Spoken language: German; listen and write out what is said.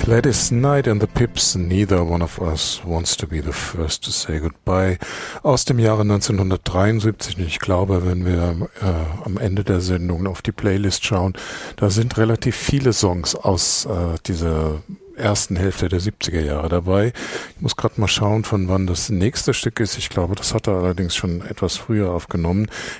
Gladys Knight and the Pips, Neither One of Us Wants to Be the First to Say Goodbye, aus dem Jahre 1973. Und ich glaube, wenn wir am Ende der Sendung auf die Playlist schauen, da sind relativ viele Songs aus dieser ersten Hälfte der 70er Jahre dabei. Ich muss gerade mal schauen, von wann das nächste Stück ist. Ich glaube, das hat er allerdings schon etwas früher aufgenommen.